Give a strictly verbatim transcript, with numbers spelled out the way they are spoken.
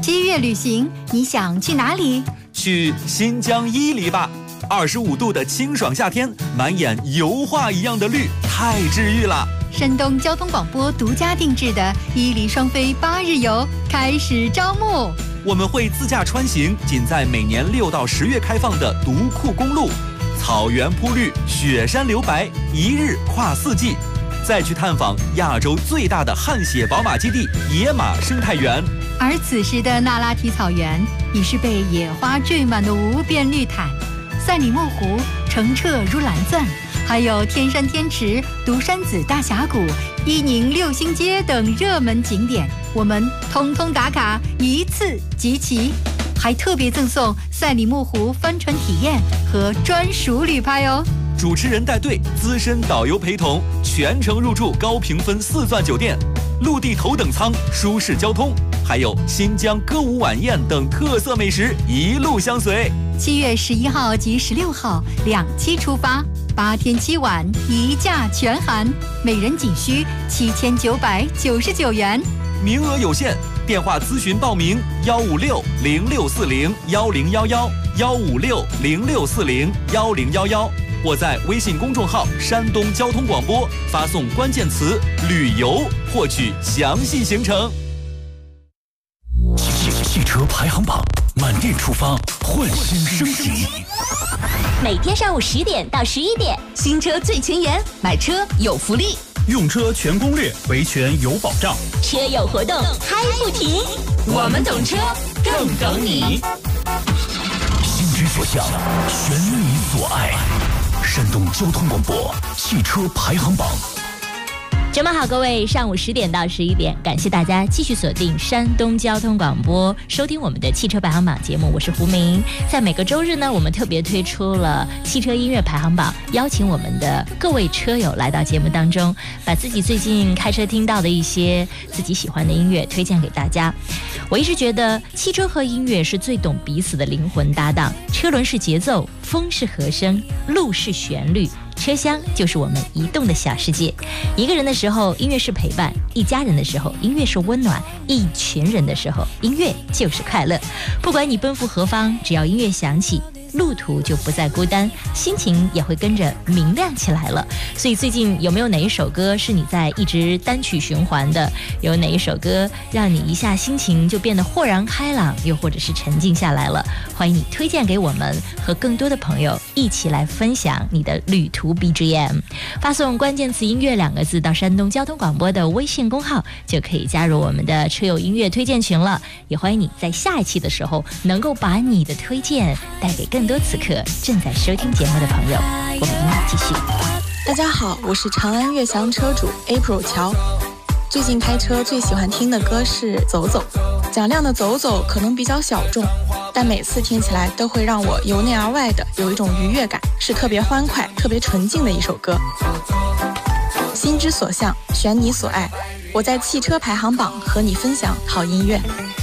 七月旅行，你想去哪里？ 去新疆伊犁吧。二十五度的清爽夏天，满眼油画一样的绿，太治愈了。 山东交通广播独家定制的伊犁双飞八日游开始招募， 我们会自驾穿行，仅在每年六到十月开放的独库公路，草原铺绿，雪山留白，一日跨四季，再去探访亚洲最大的汗血宝马基地野马生态园。 而此时的那拉提草原已是被野花缀满的无边绿毯，赛里木湖澄澈如蓝钻，还有天山天池、独山子大峡谷、伊宁六星街等热门景点，我们通通打卡，一次集齐，还特别赠送赛里木湖帆船体验和专属旅拍哦。 主持人带队，资深导游陪同，全程入住高评分四钻酒店，陆地头等舱，舒适交通，还有新疆歌舞晚宴等特色美食一路相随。 七月十一号及十六号两期出发，八天七晚，一价全含，每人仅需七千九百九十九元， 名额有限，电话咨询报名：幺五六零六四零幺零幺幺，幺五六零六四零幺零幺幺，或在微信公众号“山东交通广播”发送关键词“旅游”，获取详细行程。 汽车排行榜，满电出发，焕新升级。 每天上午十点到十一点，新车最前沿，买车有福利， 用车全攻略，维权有保障， 车友活动嗨不停。我们懂车，更懂你。 心之所向，选你所爱。山东交通广播汽车排行榜。 周末好，各位，上午十点到十一点，感谢大家继续锁定山东交通广播，收听我们的汽车排行榜节目，我是胡明。在每个周日呢，我们特别推出了汽车音乐排行榜，邀请我们的各位车友来到节目当中，把自己最近开车听到的一些自己喜欢的音乐推荐给大家。我一直觉得汽车和音乐是最懂彼此的灵魂搭档，车轮是节奏，风是和声，路是旋律，车厢就是我们移动的小世界。一个人的时候，音乐是陪伴；一家人的时候，音乐是温暖；一群人的时候，音乐就是快乐。不管你奔赴何方，只要音乐响起，路途就不再孤单，心情也会跟着明亮起来了。所以最近有没有哪一首歌是你在一直单曲循环的？有哪一首歌让你一下心情就变得豁然开朗，又或者是沉静下来了？欢迎你推荐给我们，和更多的朋友一起来分享你的旅途 B G M。 发送关键词音乐两个字到山东交通广播的微信公号，就可以加入我们的车友音乐推荐群了。也欢迎你在下一期的时候能够把你的推荐带给更多此刻正在收听节目的朋友。我们音乐继续。 大家好，我是长安悦翔车主 April 乔。最近开车最喜欢听的歌是走走，蒋亮的走走可能比较小众，但每次听起来都会让我由内而外的有一种愉悦感，是特别欢快特别纯净的一首歌。心之所向，选你所爱，我在汽车排行榜和你分享好音乐。